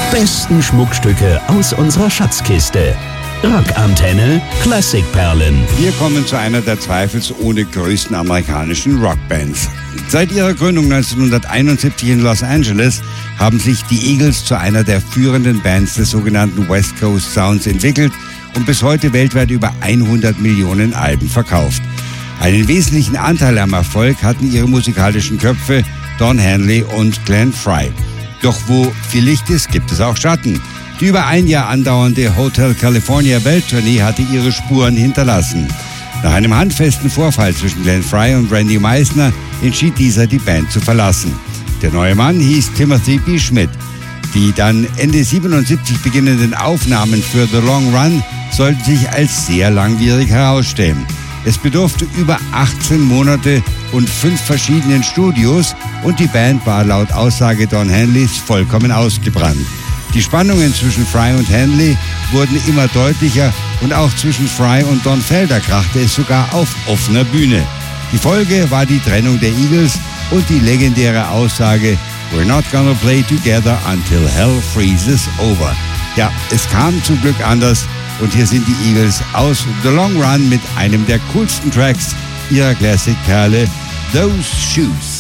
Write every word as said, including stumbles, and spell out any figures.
besten Schmuckstücke aus unserer Schatzkiste. Rockantenne Klassikperlen. Wir kommen zu einer der zweifelsohne größten amerikanischen Rockbands. Seit ihrer Gründung neunzehnhunderteinundsiebzig in Los Angeles haben sich die Eagles zu einer der führenden Bands des sogenannten West Coast Sounds entwickelt und bis heute weltweit über hundert Millionen Alben verkauft. Einen wesentlichen Anteil am Erfolg hatten ihre musikalischen Köpfe Don Henley und Glenn Frey. Doch wo viel Licht ist, gibt es auch Schatten. Die über ein Jahr andauernde Hotel California Welttournee hatte ihre Spuren hinterlassen. Nach einem handfesten Vorfall zwischen Glenn Frey und Randy Meisner entschied dieser, die Band zu verlassen. Der neue Mann hieß Timothy B. Schmidt. Die dann Ende siebenundsiebzig beginnenden Aufnahmen für The Long Run sollten sich als sehr langwierig herausstellen. Es bedurfte über achtzehn Monate und fünf verschiedenen Studios und die Band war laut Aussage Don Henleys vollkommen ausgebrannt. Die Spannungen zwischen Frey und Henley wurden immer deutlicher und auch zwischen Frey und Don Felder krachte es sogar auf offener Bühne. Die Folge war die Trennung der Eagles und die legendäre Aussage "We're not gonna play together until hell freezes over". Ja, es kam zum Glück anders und hier sind die Eagles aus The Long Run mit einem der coolsten Tracks ihrer Classic-Perle "Those Shoes".